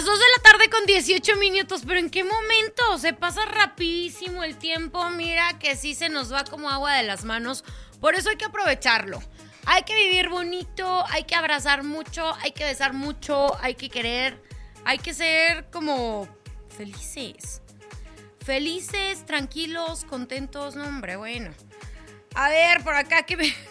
Las 2 de la tarde con 18 minutos, pero ¿en qué momento? Se pasa rapidísimo el tiempo, mira que sí se nos va como agua de las manos, por eso hay que aprovecharlo. Hay que vivir bonito, hay que abrazar mucho, hay que besar mucho, hay que querer, hay que ser como felices. Felices, tranquilos, contentos, no hombre, bueno. A ver, por acá que me...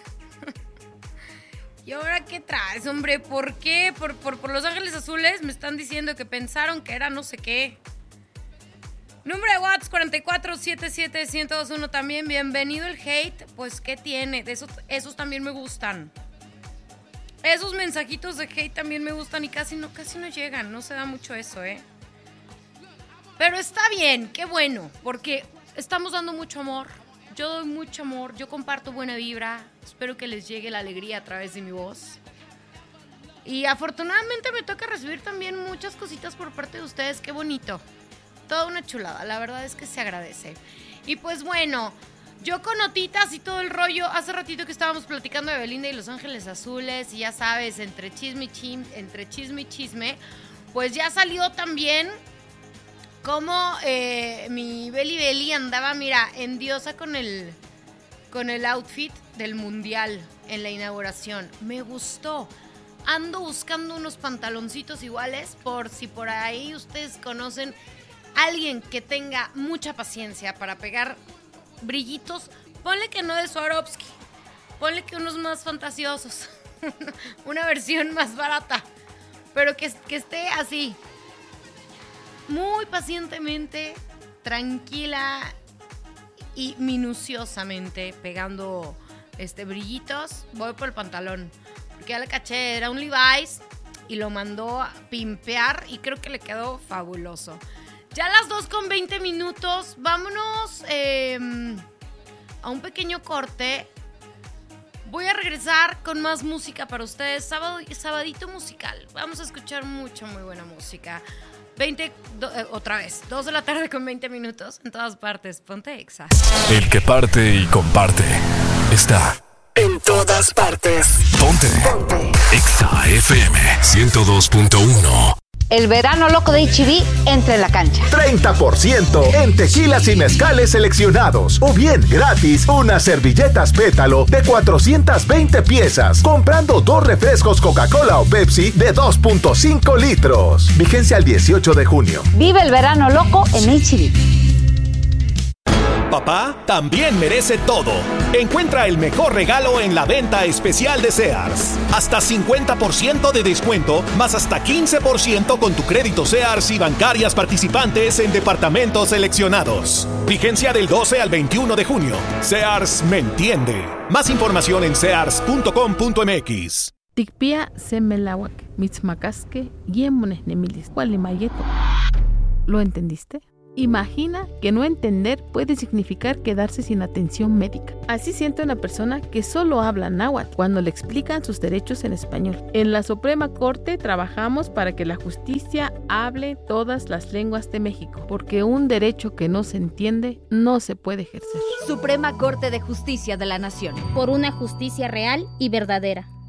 ¿Y ahora qué traes, hombre? ¿Por qué? Por Los Ángeles Azules me están diciendo que pensaron que era no sé qué. Número de WhatsApp 4477-1021 también. Bienvenido el hate. Pues, ¿qué tiene? De esos también me gustan. Esos mensajitos de hate también me gustan y casi no llegan. No se da mucho eso, ¿eh? Pero está bien, qué bueno, porque estamos dando mucho amor. Yo doy mucho amor, yo comparto buena vibra. Espero que les llegue la alegría a través de mi voz. Y afortunadamente me toca recibir también muchas cositas por parte de ustedes. Qué bonito. Toda una chulada, la verdad es que se agradece. Y pues bueno, yo con notitas y todo el rollo. Hace ratito que estábamos platicando de Belinda y Los Ángeles Azules. Y ya sabes, entre chisme y chisme, pues ya salió también... Como mi Beli andaba, mira, en diosa con el outfit del mundial en la inauguración. Me gustó. Ando buscando unos pantaloncitos iguales por si por ahí ustedes conocen a alguien que tenga mucha paciencia para pegar brillitos. Ponle que no de Swarovski. Ponle que unos más fantasiosos. Una versión más barata. Pero que esté así. Muy pacientemente, tranquila y minuciosamente pegando brillitos. Voy por el pantalón, porque ya le caché, era un Levi's y lo mandó a pimpear y creo que le quedó fabuloso. Ya las 2:20, vámonos a un pequeño corte. Voy a regresar con más música para ustedes, sabadito musical. Vamos a escuchar muy buena música. 2 de la tarde con 20 minutos en todas partes. Ponte Exa. El que parte y comparte está en todas partes. Ponte Exa FM 102.1. El verano loco de H-E-B entra en la cancha. 30% en tequilas y mezcales seleccionados. O bien gratis unas servilletas pétalo de 420 piezas. Comprando 2 refrescos Coca-Cola o Pepsi de 2.5 litros. Vigencia al 18 de junio. Vive el verano loco en H-E-B. Papá también merece todo. Encuentra el mejor regalo en la venta especial de Sears. Hasta 50% de descuento, más hasta 15% con tu crédito Sears y bancarias participantes en departamentos seleccionados. Vigencia del 12 al 21 de junio. Sears me entiende. Más información en sears.com.mx. Tikpia semelawak, mitzmacasque, yemones nemilis, cualimayeto. ¿Lo entendiste? Imagina que no entender puede significar quedarse sin atención médica. Así siente una persona que solo habla náhuatl cuando le explican sus derechos en español. En la Suprema Corte trabajamos para que la justicia hable todas las lenguas de México, porque un derecho que no se entiende no se puede ejercer. Suprema Corte de Justicia de la Nación. Por una justicia real y verdadera.